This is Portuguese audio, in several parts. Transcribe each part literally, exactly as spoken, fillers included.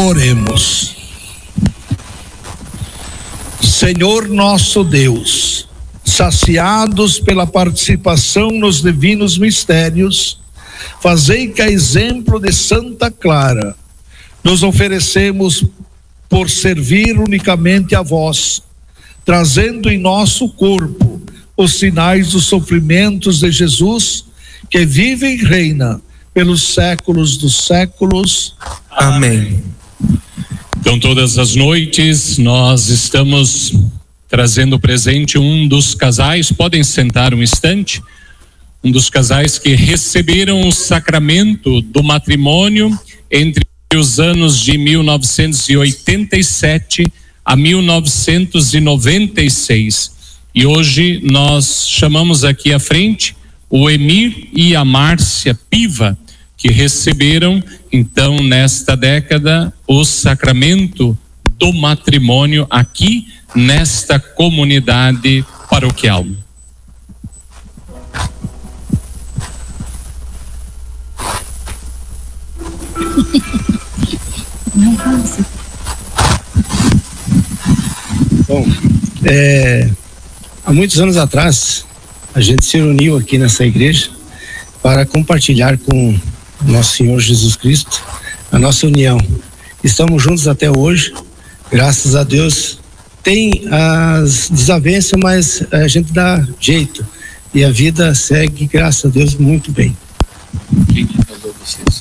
Oremos. Senhor nosso Deus, saciados pela participação nos divinos mistérios, fazei que, a exemplo de Santa Clara, nos oferecemos por servir unicamente a vós, trazendo em nosso corpo os sinais dos sofrimentos de Jesus, que vive e reina pelos séculos dos séculos. Amém. Então, todas as noites nós estamos trazendo presente um dos casais, podem sentar um instante, um dos casais que receberam o sacramento do matrimônio entre os anos de mil novecentos e oitenta e sete a mil novecentos e noventa e seis. E hoje nós chamamos aqui à frente o Emir e a Márcia Piva, que receberam então nesta década o sacramento do matrimônio aqui nesta comunidade paroquial. Bom, é, há muitos anos atrás a gente se reuniu aqui nessa igreja para compartilhar com nosso Senhor Jesus Cristo a nossa união. Estamos juntos até hoje, graças a Deus. Tem as desavenças, mas a gente dá jeito e a vida segue, graças a Deus, muito bem. Quem casou vocês?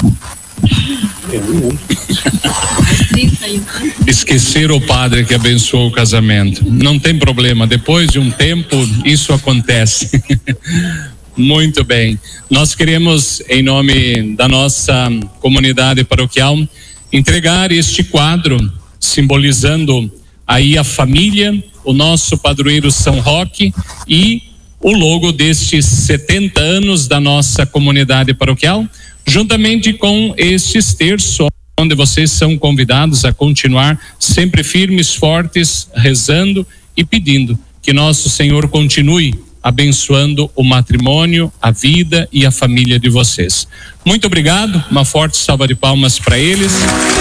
Esquecer o padre que abençoou o casamento. Não tem problema, depois de um tempo isso acontece. Muito bem, nós queremos, em nome da nossa comunidade paroquial, entregar este quadro simbolizando aí a família, o nosso padroeiro São Roque e o logo destes setenta anos da nossa comunidade paroquial, juntamente com estes terços, onde vocês são convidados a continuar sempre firmes, fortes, rezando e pedindo que nosso Senhor continue abençoando o matrimônio, a vida e a família de vocês. Muito obrigado, uma forte salva de palmas para eles.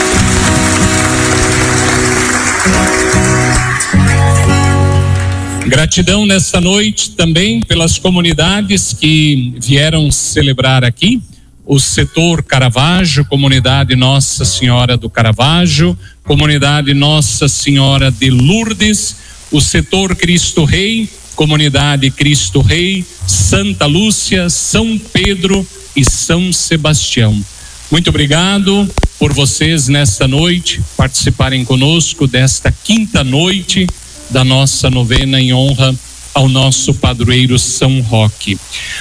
Gratidão nesta noite também pelas comunidades que vieram celebrar aqui, o setor Caravaggio, comunidade Nossa Senhora do Caravaggio, comunidade Nossa Senhora de Lourdes, o setor Cristo Rei, comunidade Cristo Rei, Santa Lúcia, São Pedro e São Sebastião. Muito obrigado por vocês nesta noite participarem conosco desta quinta noite da nossa novena em honra ao nosso padroeiro São Roque.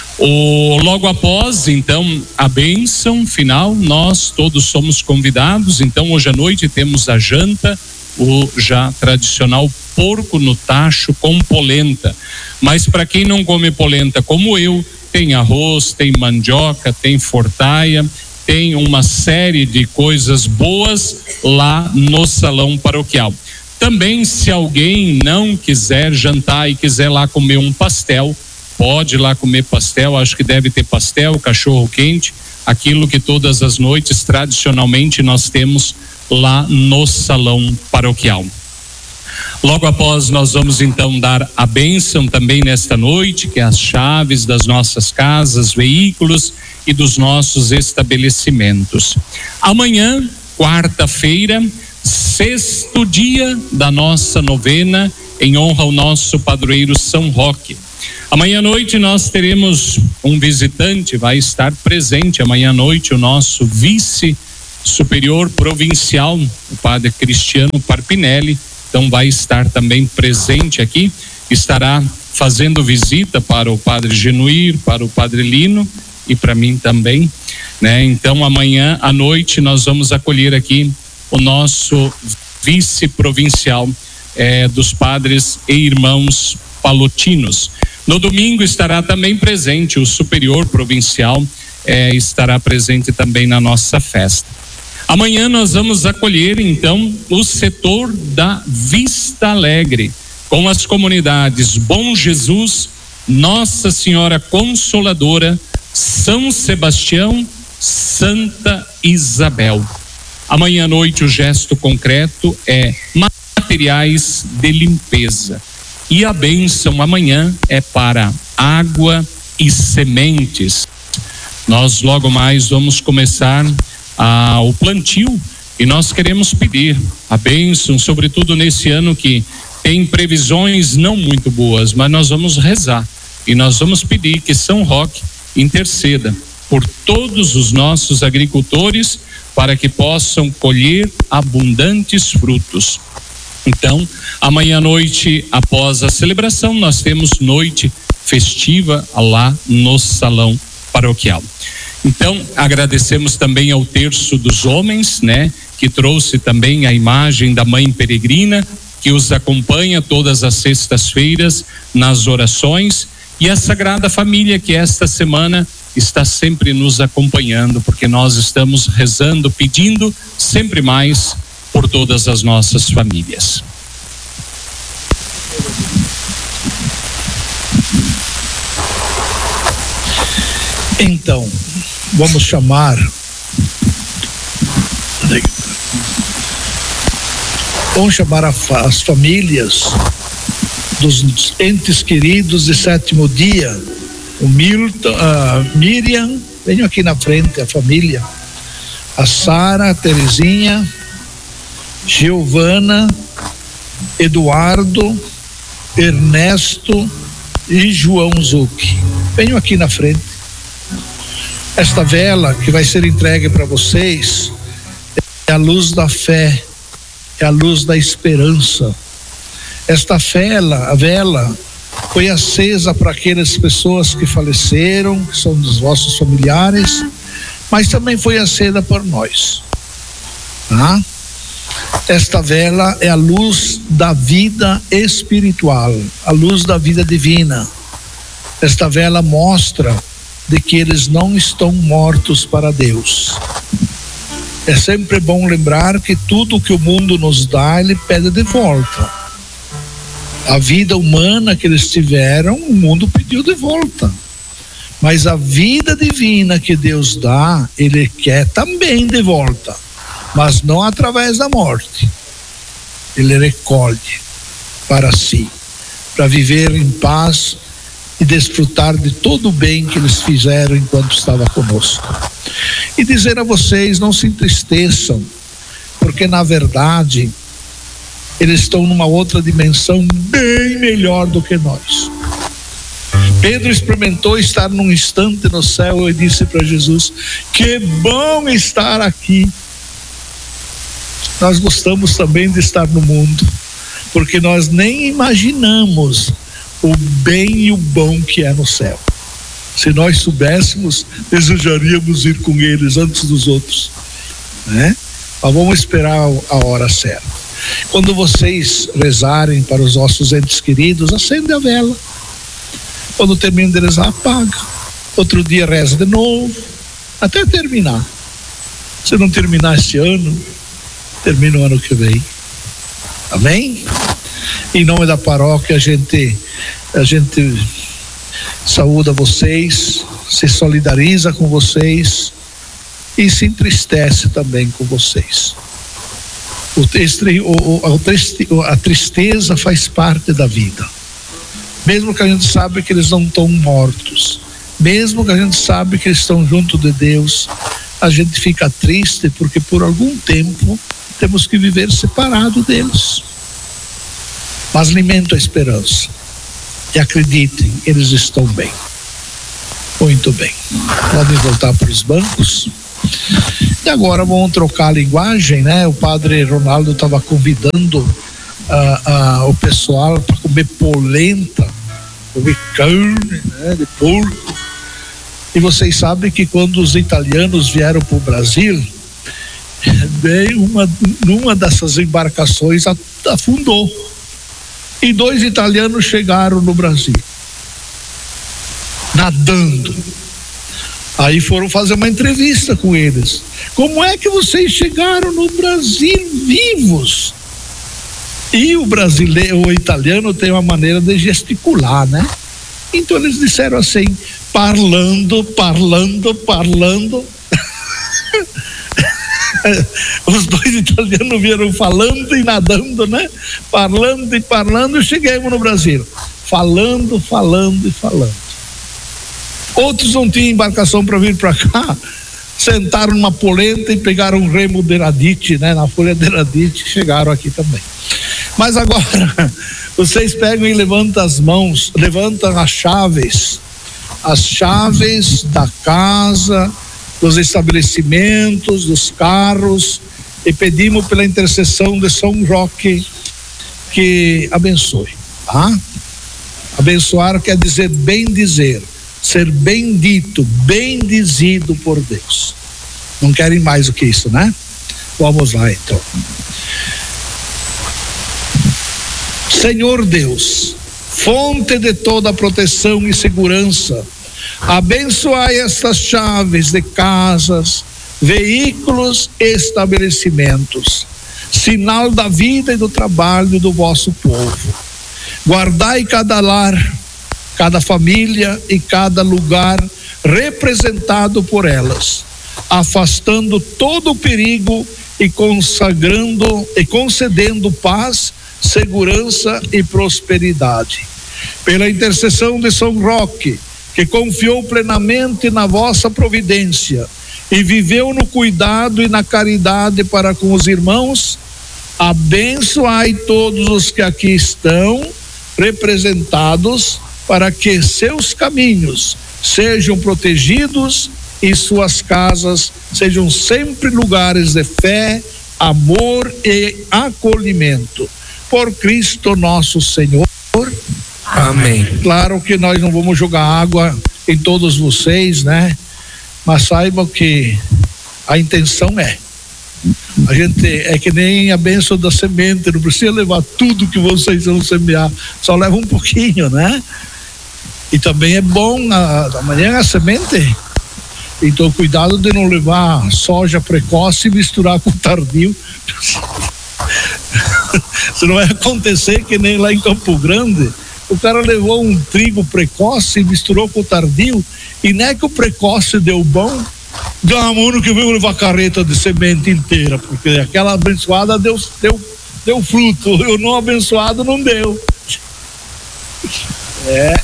O, logo após, então, a bênção final, nós todos somos convidados. Então, hoje à noite temos a janta, o já tradicional porco no tacho com polenta. Mas para quem não come polenta como eu, tem arroz, tem mandioca, tem fortaia, tem uma série de coisas boas lá no salão paroquial. Também, se alguém não quiser jantar e quiser lá comer um pastel, pode ir lá comer pastel. Acho que deve ter pastel, cachorro quente, aquilo que todas as noites tradicionalmente nós temos lá no salão paroquial. Logo após nós vamos então dar a bênção também nesta noite, que é as chaves das nossas casas, veículos e dos nossos estabelecimentos. Amanhã, quarta-feira, sexto dia da nossa novena em honra ao nosso padroeiro São Roque. Amanhã à noite nós teremos um visitante, vai estar presente amanhã à noite o nosso vice superior provincial, o padre Cristiano Parpinelli. Então vai estar também presente aqui, estará fazendo visita para o padre Genuir, para o padre Lino e para mim também, né? Então amanhã à noite nós vamos acolher aqui o nosso vice-provincial eh, dos padres e irmãos palotinos. No domingo estará também presente o superior provincial, eh, estará presente também na nossa festa. Amanhã nós vamos acolher então o setor da Vista Alegre, com as comunidades Bom Jesus, Nossa Senhora Consoladora, São Sebastião, Santa Isabel. Amanhã à noite o gesto concreto é materiais de limpeza. E a bênção amanhã é para água e sementes. Nós logo mais vamos começar ah, o plantio e nós queremos pedir a bênção, sobretudo nesse ano que tem previsões não muito boas, mas nós vamos rezar e nós vamos pedir que São Roque interceda por todos os nossos agricultores para que possam colher abundantes frutos. Então, amanhã à noite, após a celebração, nós temos noite festiva lá no salão paroquial. Então, agradecemos também ao Terço dos Homens, né, que trouxe também a imagem da Mãe Peregrina, que os acompanha todas as sextas-feiras nas orações, e a Sagrada Família, que esta semana está sempre nos acompanhando, porque nós estamos rezando, pedindo sempre mais por todas as nossas famílias. Então, vamos chamar vamos chamar a, as famílias dos entes queridos de sétimo dia. O Milton, a Miriam, venham aqui na frente, a família, a Sara, a Terezinha, Giovana, Eduardo, Ernesto e João Zucchi. Venham aqui na frente. Esta vela que vai ser entregue para vocês é a luz da fé, é a luz da esperança. Esta vela, a vela foi acesa para aquelas pessoas que faleceram, que são dos vossos familiares, mas também foi acesa por nós. Tá? Esta vela é a luz da vida espiritual, a luz da vida divina. Esta vela mostra de que eles não estão mortos para Deus. É sempre bom lembrar que tudo que o mundo nos dá, ele pede de volta. A vida humana que eles tiveram, o mundo pediu de volta. Mas a vida divina que Deus dá, ele quer também de volta, mas não através da morte. Ele recolhe para si, para viver em paz e desfrutar de todo o bem que eles fizeram enquanto estava conosco. E dizer a vocês, não se entristeçam, porque na verdade eles estão numa outra dimensão bem melhor do que nós. Pedro experimentou estar num instante no céu e disse para Jesus: que bom estar aqui. Nós gostamos também de estar no mundo, porque nós nem imaginamos o bem e o bom que é no céu. Se nós soubéssemos, desejaríamos ir com eles antes dos outros, né? Mas vamos esperar a hora certa. Quando vocês rezarem para os nossos entes queridos, acende a vela. Quando termina de rezar, apaga. Outro dia reza de novo, até terminar. Se não terminar este ano, termina o ano que vem. Amém? Em nome da paróquia, a gente, a gente saúda vocês, se solidariza com vocês e se entristece também com vocês. O, o, a tristeza faz parte da vida. Mesmo que a gente sabe que eles não estão mortos, mesmo que a gente sabe que eles estão junto de Deus, a gente fica triste porque por algum tempo temos que viver separado deles. Mas alimento a esperança e acreditem, eles estão bem, muito bem. Podem voltar para os bancos. E agora vamos trocar a linguagem, né? O padre Ronaldo estava convidando uh, uh, o pessoal para comer polenta, comer carne, né, de porco. E vocês sabem que quando os italianos vieram para o Brasil, bem, uma, numa dessas embarcações afundou. E dois italianos chegaram no Brasil, nadando. Aí foram fazer uma entrevista com eles. Como é que vocês chegaram no Brasil vivos? E o brasileiro, o italiano tem uma maneira de gesticular, né? Então eles disseram assim, parlando, parlando, parlando. Os dois italianos vieram falando e nadando, né? Falando e falando, e chegamos no Brasil. Falando, falando e falando. Outros não tinham embarcação para vir para cá, sentaram numa polenta e pegaram um remo de radite, né? Na folha de radite, chegaram aqui também. Mas agora, vocês pegam e levantam as mãos, levantam as chaves, as chaves da casa, dos estabelecimentos, dos carros, e pedimos pela intercessão de São Roque que abençoe, tá? Abençoar quer dizer bem dizer, ser bendito, bendizido por Deus. Não querem mais do que isso, né? Vamos lá então. Senhor Deus, fonte de toda proteção e segurança, abençoai estas chaves de casas, veículos e estabelecimentos, sinal da vida e do trabalho do vosso povo. Guardai cada lar, cada família e cada lugar representado por elas, afastando todo o perigo e consagrando e concedendo paz, segurança e prosperidade. Pela intercessão de São Roque, que confiou plenamente na vossa providência e viveu no cuidado e na caridade para com os irmãos, abençoai todos os que aqui estão representados, para que seus caminhos sejam protegidos e suas casas sejam sempre lugares de fé, amor e acolhimento. Por Cristo nosso Senhor. Amém. Claro que nós não vamos jogar água em todos vocês, né? Mas saibam que a intenção é. A gente é que nem a bênção da semente, não precisa levar tudo que vocês vão semear, só leva um pouquinho, né? E também é bom amanhã a semente. Então cuidado de não levar soja precoce e misturar com tardio. Senão vai acontecer que nem lá em Campo Grande, o cara levou um trigo precoce e misturou com o tardio, e não é que o precoce deu bom, deu uma mano que veio levar carreta de semente inteira, porque aquela abençoada deu, deu, deu fruto, o não abençoado não deu. É.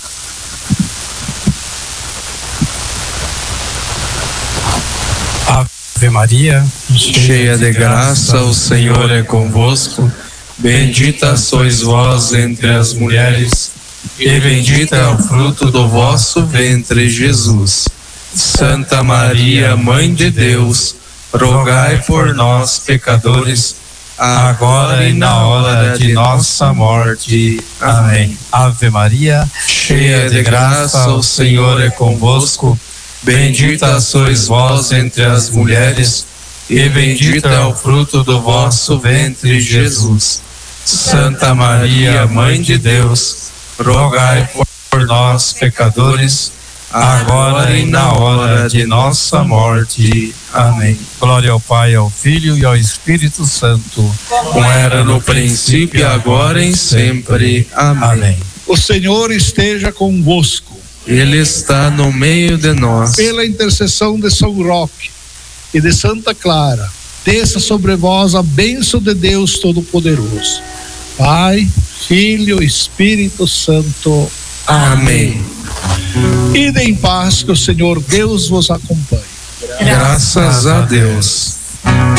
Ave Maria, cheia de graça, o Senhor é convosco. Bendita sois vós entre as mulheres, e bendito é o fruto do vosso ventre, Jesus. Santa Maria, Mãe de Deus, rogai por nós, pecadores, agora e na hora de nossa morte. Amém. Ave Maria, cheia de graça, o Senhor é convosco. Bendita sois vós entre as mulheres, e bendito é o fruto do vosso ventre, Jesus. Santa Maria, Mãe de Deus, rogai por nós, pecadores, agora e na hora de nossa morte. Amém. Glória ao Pai, ao Filho e ao Espírito Santo, como era no princípio, agora e sempre. Amém. Amém. O Senhor esteja convosco. Ele está no meio de nós. Pela intercessão de São Roque e de Santa Clara, desça sobre vós a bênção de Deus Todo-Poderoso, Pai, Filho, Espírito Santo. Amém. Ide em paz, que o Senhor Deus vos acompanhe. Graças a Deus.